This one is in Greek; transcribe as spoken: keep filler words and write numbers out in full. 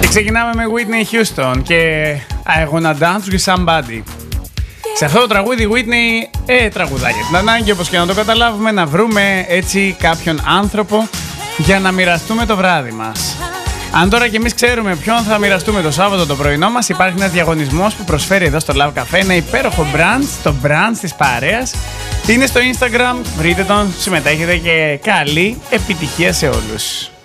ξεκινάμε με Whitney Houston και I Wanna Dance With Somebody. Σε αυτό το τραγούδι Whitney ε, τραγουδάει για την ανάγκη, όπως και να το καταλάβουμε, να βρούμε έτσι κάποιον άνθρωπο για να μοιραστούμε το βράδυ μας. Αν τώρα και εμείς ξέρουμε ποιον θα μοιραστούμε το Σάββατο το πρωινό μας, υπάρχει ένας διαγωνισμός που προσφέρει εδώ στο Love Cafe ένα υπέροχο brunch, το brunch της παρέας. Είναι στο Instagram, βρείτε τον, συμμετέχετε και καλή επιτυχία σε όλους.